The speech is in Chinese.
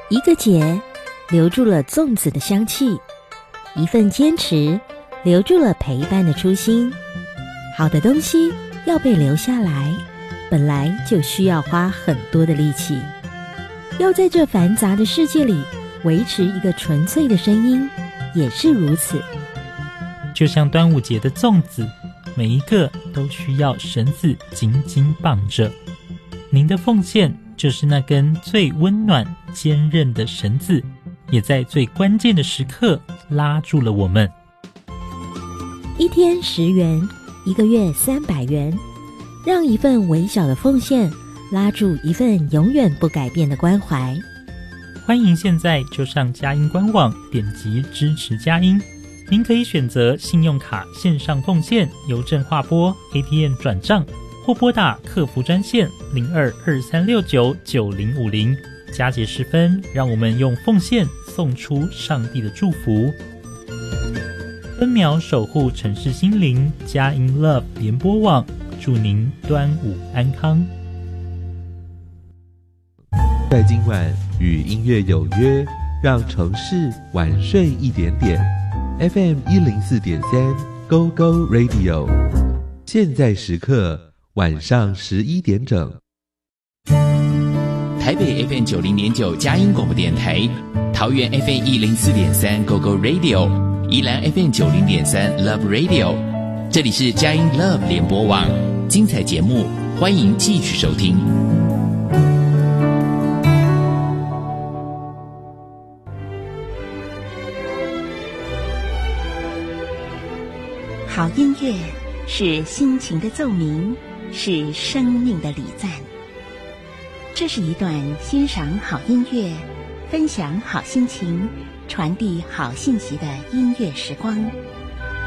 一个结留住了粽子的香气，一份坚持留住了陪伴的初心。好的东西要被留下来，本来就需要花很多的力气。要在这繁杂的世界里维持一个纯粹的声音，也是如此。 就像端午节的粽子，每一个都需要绳子紧紧绑着。您的奉献就是那根最温暖坚韧的绳子，也在最关键的时刻拉住了我们。 一天10元，一个月300元，让一份微小的奉献拉住一份永远不改变的关怀。 欢迎现在就上佳音官网点击支持佳音，您可以选择信用卡线上奉献、邮政划拨、ATM 转账，或拨打客服专线0223699050。佳节时分，让我们用奉献送出上帝的祝福，分秒守护城市心灵。佳音 Love 联播网祝您端午安康。 在今晚与音乐有约，让城市晚睡一点点。FM 104.3 Go Go Radio， 现在时刻晚上11点整。 台北 FM 90.9佳音广播电台，桃园 FM 104.3 Go Go Radio， 宜兰 FM 90.3 Love Radio， 这里是佳音 Love 联播网，精彩节目欢迎继续收听。 好音乐是心情的奏鸣，是生命的礼赞。这是一段欣赏好音乐、分享好心情、传递好信息的音乐时光。